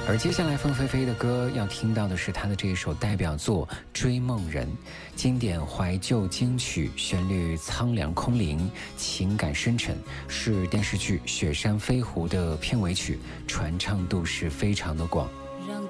而接下来凤飞飞的歌要听到的是她的这一首代表作《追梦人》，经典怀旧金曲，旋律苍凉空灵，情感深沉，是电视剧《雪山飞狐》的片尾曲，传唱度是非常的广。